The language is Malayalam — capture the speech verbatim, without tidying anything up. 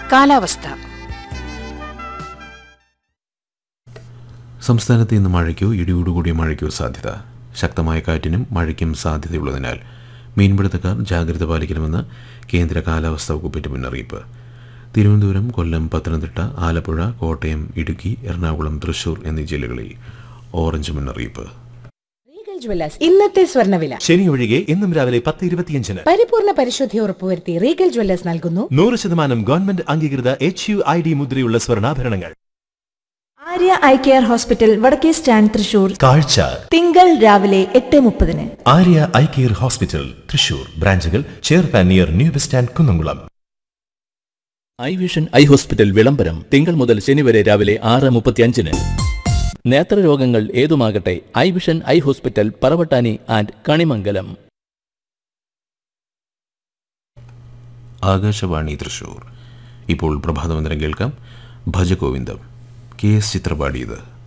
കാലാവസ്ഥ. സംസ്ഥാനത്ത് ഇന്ന് മഴയ്ക്കോ ഇടിയോടുകൂടിയ മഴയ്ക്കോ സാധ്യത. ശക്തമായ കാറ്റിനും മഴയ്ക്കും സാധ്യതയുള്ളതിനാൽ മീൻപിടുത്തക്കാർ ജാഗ്രത പാലിക്കണമെന്ന് കേന്ദ്ര കാലാവസ്ഥാ വകുപ്പിന്റെ മുന്നറിയിപ്പ്. തിരുവനന്തപുരം, കൊല്ലം, പത്തനംതിട്ട, ആലപ്പുഴ, കോട്ടയം, ഇടുക്കി, എറണാകുളം, തൃശൂർ എന്നീ ജില്ലകളിൽ ഓറഞ്ച് മുന്നറിയിപ്പ്. ഇന്നത്തെ സ്വർണ്ണവില ശനി ഒഴികെ ഇന്നും രാവിലെ പത്ത് ഇരുപത്തിയഞ്ചിന് പരിപൂർണ പരിശുദ്ധി ഉറപ്പുവരുത്തി റീഗൽ ജ്വല്ലേഴ്സ് നൽകുന്നു നൂറ് ശതമാനം ഗവൺമെന്റ് അംഗീകൃത എച്ച് യു ഐ ഡി മുദ്രയുള്ള സ്വർണ്ണാഭരണങ്ങൾ. ആര്യ ഐ കെയർ ഹോസ്പിറ്റൽ, വടക്കേ സ്റ്റാൻഡ്, തൃശൂർ. കാഴ്ച തിങ്കൾ രാവിലെ എട്ട് മുപ്പതിന്. Arya eye care hospital, Thrissur. ബ്രാഞ്ചുകൾ ചെയർപാൻ near new bus stand, Kunnamkulam. I vision eye hospital വിളംബരം തിങ്കൾ മുതൽ ശനി വരെ രാവിലെ ആറ് മുപ്പത്തിയഞ്ചിന്. നേത്രരോഗങ്ങൾ ഏതുമാകട്ടെ, I vision eye hospital, Paravattani and Kanimangalam. Akashvani Thrissur. ഇപ്പോൾ പ്രഭാതമന്ദിരം കേൾക്കാം. ഭജഗോവിന്ദം കെ എസ് ചിത്ര പാടിയത്.